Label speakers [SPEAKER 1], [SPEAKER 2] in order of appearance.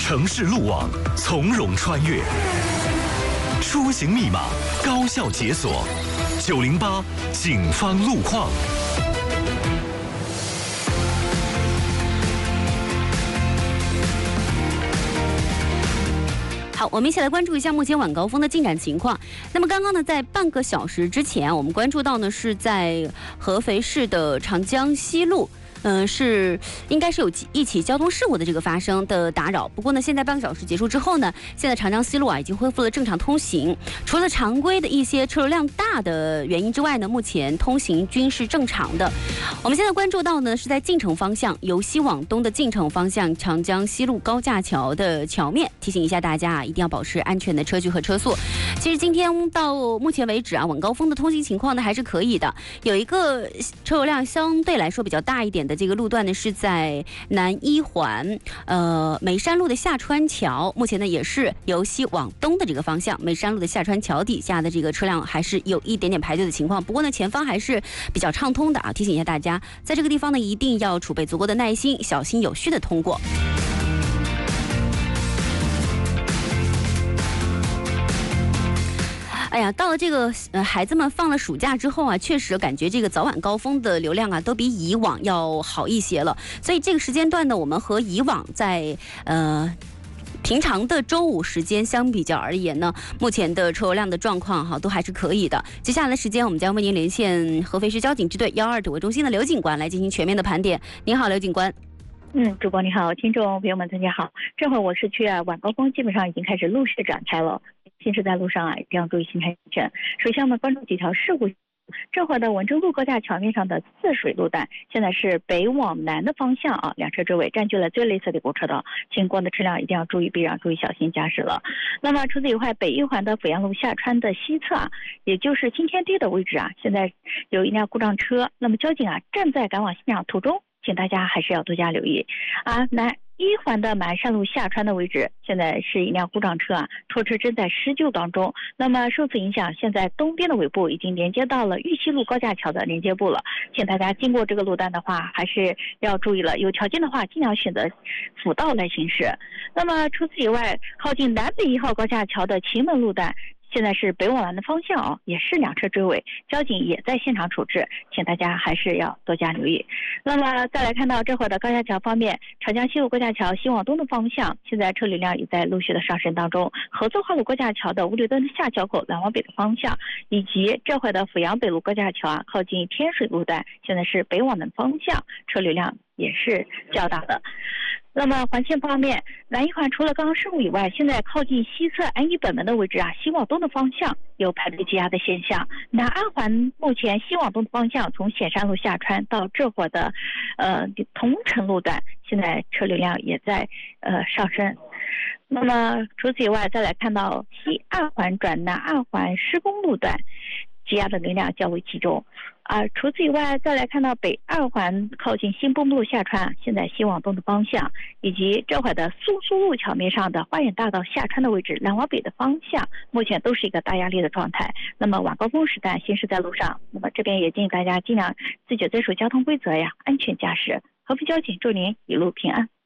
[SPEAKER 1] 城市路网从容穿越，出行密码高效解锁，908警方路况。
[SPEAKER 2] 好，我们一起来关注一下目前晚高峰的进展情况。那么刚刚呢，在半个小时之前，我们关注到呢是在合肥市的长江西路。应该是有一起交通事故的这个发生的打扰。不过呢，现在半个小时结束之后呢，现在长江西路已经恢复了正常通行。除了常规的一些车流量大的原因之外呢，目前通行均是正常的。我们现在关注到呢是在进城方向，由西往东的进城方向长江西路高架桥的桥面，提醒一下大家一定要保持安全的车距和车速。其实今天到目前为止晚高峰的通行情况呢还是可以的。有一个车流量相对来说比较大一点的这个路段呢是在南一环眉山路的下川桥，目前呢也是由西往东的这个方向，眉山路的下川桥底下的这个车辆还是有一点点排队的情况，不过呢前方还是比较畅通的提醒一下大家，在这个地方呢一定要储备足够的耐心，小心有序的通过。哎呀，到了这个孩子们放了暑假之后确实感觉这个早晚高峰的流量都比以往要好一些了。所以这个时间段呢，我们和以往在平常的周五时间相比较而言呢，目前的车流量的状况都还是可以的。接下来的时间，我们将为您连线合肥市交警支队122指挥中心的刘警官来进行全面的盘点。您好，刘警官。
[SPEAKER 3] 主播你好，听众朋友们大家好。这会我市区晚高峰基本上已经开始陆续的展开了，行驶在路上一定要注意行车安全。首先我们关注几条事故。这会的文征路高架桥面上的自水路段，现在是北往南的方向两车追尾，占据了最内侧的过车道，经过的车辆一定要注意避让，注意小心驾驶了。那么除此以外，北一环的阜阳路下川的西侧也就是新天地的位置现在有一辆故障车，那么交警正在赶往现场途中，请大家还是要多加留意南一环的满山路下川的位置，现在是一辆故障车拖车正在施救当中。那么受此影响，现在东边的尾部已经连接到了玉溪路高架桥的连接部了，请大家经过这个路段的话还是要注意了，有条件的话尽量选择辅道来行驶。那么除此以外，靠近南北1号高架桥的秦门路段，现在是北往南的方向也是两车追尾，交警也在现场处置，请大家还是要多加留意。那么再来看到这会儿的高架桥方面，长江西路高架桥西往东的方向，现在车流量也在陆续的上升当中。合作化路高架桥的五里墩下桥口南往北的方向，以及这会的阜阳北路高架桥靠近天水路段，现在是北往南方向，车流量也是较大的。那么环线方面，南一环除了刚刚事故以外，现在靠近西侧安一本门的位置西往东的方向有排队积压的现象。南二环目前西往东的方向，从显山路下川到这会的桐城路段，现在车流量也在上升。那么除此以外，再来看到西二环转南二环施工路段，积压的流量较为集中。除此以外，再来看到北二环靠近新崩路下川，现在西往东的方向，以及这会的苏路桥面上的花园大道下川的位置，南往北的方向，目前都是一个大压力的状态。那么晚高峰时段行驶在路上，那么这边也建议大家尽量自觉遵守交通规则安全驾驶。合肥交警祝您一路平安。